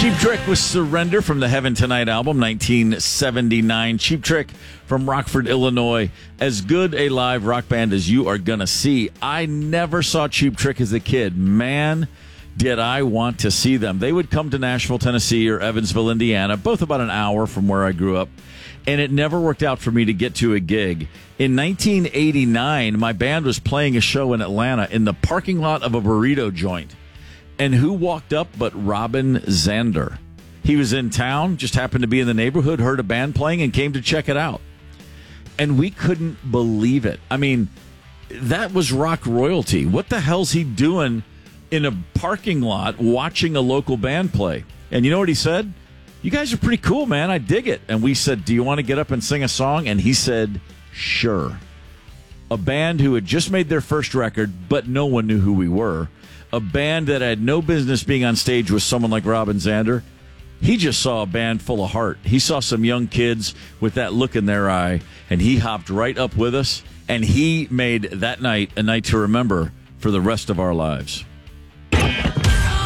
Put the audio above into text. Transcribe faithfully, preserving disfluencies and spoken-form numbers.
Cheap Trick with Surrender from the Heaven Tonight album, nineteen seventy-nine. Cheap Trick from Rockford, Illinois. As good a live rock band as you are going to see. I never saw Cheap Trick as a kid. Man, did I want to see them. They would come to Nashville, Tennessee or Evansville, Indiana, both about an hour from where I grew up. And it never worked out for me to get to a gig. In nineteen eighty-nine, my band was playing a show in Atlanta in the parking lot of a burrito joint. And who walked up but Robin Zander? He was in town, just happened to be in the neighborhood, heard a band playing, and came to check it out. And we couldn't believe it. I mean, that was rock royalty. What the hell's he doing in a parking lot watching a local band play? And you know what he said? You guys are pretty cool, man. I dig it. And we said, do you want to get up and sing a song? And he said, sure. A band who had just made their first record, but no one knew who we were. A band that had no business being on stage with someone like Robin Zander. He just saw a band full of heart. He saw some young kids with that look in their eye, and he hopped right up with us, and he made that night a night to remember for the rest of our lives.